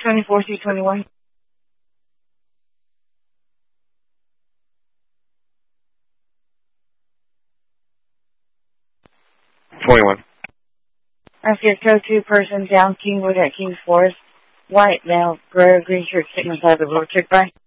24C21. 21. Rescue code 2, person down, Kingwood at Kings Forest. White, male, gray, green shirt, sitting inside the road. Check by.